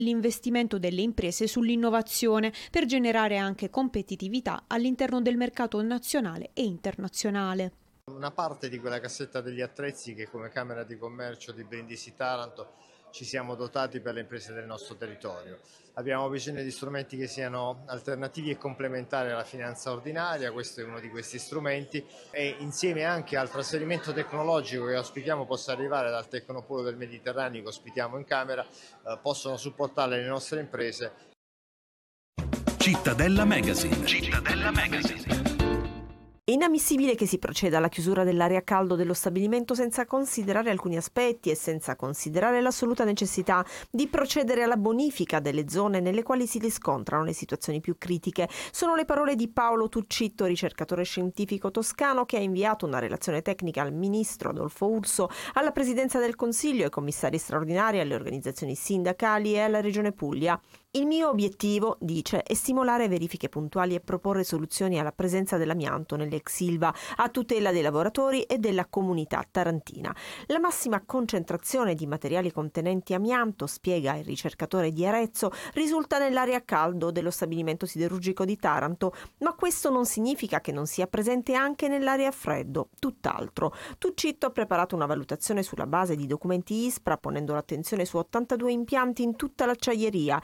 l'investimento delle imprese sull'innovazione per generare anche competitività all'interno del mercato nazionale e internazionale. Una parte di quella cassetta degli attrezzi che come Camera di Commercio di Brindisi Taranto ci siamo dotati per le imprese del nostro territorio. Abbiamo bisogno di strumenti che siano alternativi e complementari alla finanza ordinaria, questo è uno di questi strumenti, e insieme anche al trasferimento tecnologico che auspichiamo possa arrivare dal Tecnopolo del Mediterraneo che ospitiamo in Camera, possono supportare le nostre imprese. Cittadella Magazine. Cittadella Magazine. È inammissibile che si proceda alla chiusura dell'area a caldo dello stabilimento senza considerare alcuni aspetti e senza considerare l'assoluta necessità di procedere alla bonifica delle zone nelle quali si riscontrano le situazioni più critiche. Sono le parole di Paolo Tuccitto, ricercatore scientifico toscano, che ha inviato una relazione tecnica al ministro Adolfo Urso, alla Presidenza del Consiglio, ai commissari straordinari, alle organizzazioni sindacali e alla Regione Puglia. Il mio obiettivo, dice, è stimolare verifiche puntuali e proporre soluzioni alla presenza dell'amianto nell'ex Ilva a tutela dei lavoratori e della comunità tarantina. La massima concentrazione di materiali contenenti amianto, spiega il ricercatore di Arezzo, risulta nell'area a caldo dello stabilimento siderurgico di Taranto, ma questo non significa che non sia presente anche nell'area a freddo, tutt'altro. Tuccitto ha preparato una valutazione sulla base di documenti ISPRA, ponendo l'attenzione su 82 impianti in tutta l'acciaieria,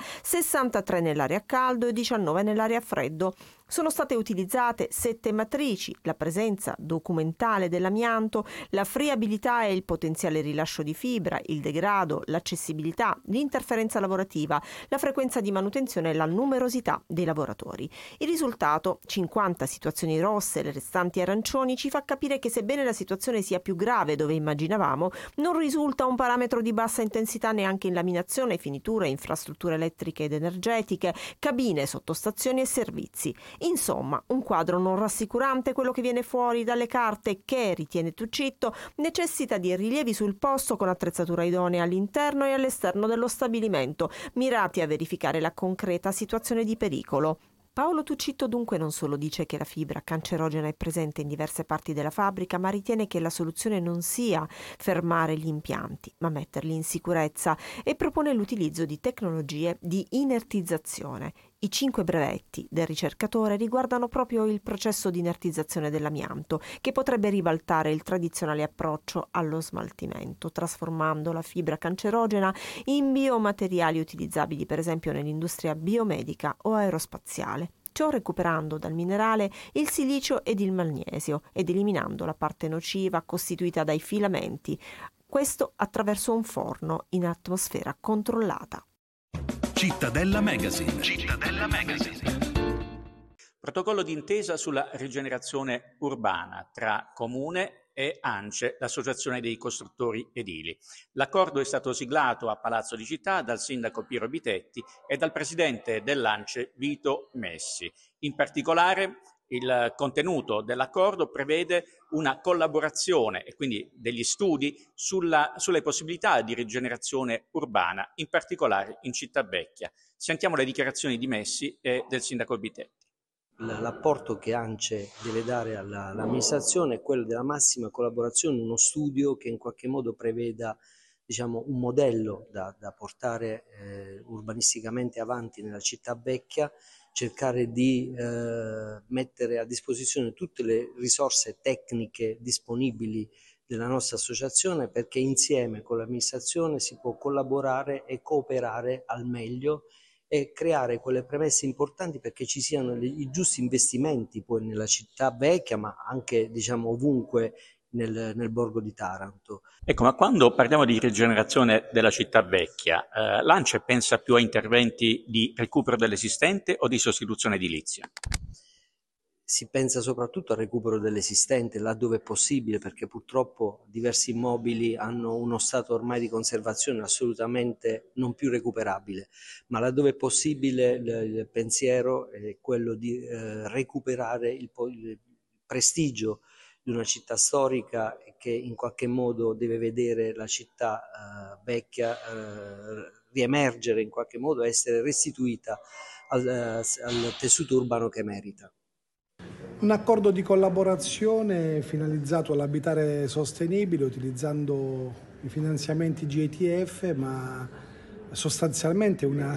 63 nell'area a caldo e 19 nell'area a freddo. Sono state utilizzate 7 matrici: la presenza documentale dell'amianto, la friabilità e il potenziale rilascio di fibra, il degrado, l'accessibilità, l'interferenza lavorativa, la frequenza di manutenzione e la numerosità dei lavoratori. Il risultato, 50 situazioni rosse e le restanti arancioni, ci fa capire che sebbene la situazione sia più grave dove immaginavamo, non risulta un parametro di bassa intensità neanche in laminazione, finiture, infrastrutture elettriche ed energetiche, cabine, sottostazioni e servizi. Insomma, un quadro non rassicurante quello che viene fuori dalle carte che, ritiene Tuccitto, necessita di rilievi sul posto con attrezzatura idonea all'interno e all'esterno dello stabilimento, mirati a verificare la concreta situazione di pericolo. Paolo Tuccitto dunque non solo dice che la fibra cancerogena è presente in diverse parti della fabbrica, ma ritiene che la soluzione non sia fermare gli impianti, ma metterli in sicurezza, e propone l'utilizzo di tecnologie di inertizzazione. I 5 brevetti del ricercatore riguardano proprio il processo di inertizzazione dell'amianto, che potrebbe ribaltare il tradizionale approccio allo smaltimento, trasformando la fibra cancerogena in biomateriali utilizzabili per esempio nell'industria biomedica o aerospaziale. Ciò recuperando dal minerale il silicio ed il magnesio ed eliminando la parte nociva costituita dai filamenti. Questo attraverso un forno in atmosfera controllata. Cittadella Magazine. Cittadella Magazine. Protocollo d'intesa sulla rigenerazione urbana tra Comune e ANCE, l'Associazione dei Costruttori Edili. L'accordo è stato siglato a Palazzo di Città dal sindaco Piero Bitetti e dal presidente dell'ANCE Vito Messi. In particolare, il contenuto dell'accordo prevede una collaborazione e quindi degli studi sulle possibilità di rigenerazione urbana, in particolare in Civitavecchia. Sentiamo le dichiarazioni di Messi e del sindaco Bitetti. L'apporto che ANCE deve dare all'amministrazione è quello della massima collaborazione, uno studio che in qualche modo preveda, diciamo, un modello da portare urbanisticamente avanti nella città vecchia, cercare di mettere a disposizione tutte le risorse tecniche disponibili della nostra associazione, perché insieme con l'amministrazione si può collaborare e cooperare al meglio e creare quelle premesse importanti perché ci siano i giusti investimenti poi nella città vecchia, ma anche, diciamo, ovunque nel borgo di Taranto. Ecco, ma quando parliamo di rigenerazione della città vecchia, l'ANCE pensa più a interventi di recupero dell'esistente o di sostituzione edilizia? Si pensa soprattutto al recupero dell'esistente laddove è possibile, perché purtroppo diversi immobili hanno uno stato ormai di conservazione assolutamente non più recuperabile, ma laddove è possibile il pensiero è quello di recuperare il prestigio di una città storica che in qualche modo deve vedere la città vecchia riemergere, in qualche modo essere restituita al tessuto urbano che merita. Un accordo di collaborazione finalizzato all'abitare sostenibile utilizzando i finanziamenti GETF, ma sostanzialmente una